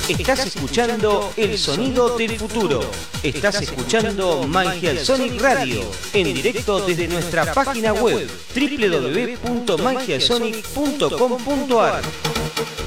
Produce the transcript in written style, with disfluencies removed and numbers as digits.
Estás escuchando el sonido del futuro. Estás escuchando Magiasonic Radio en directo desde nuestra página web www.magiasonic.com.ar.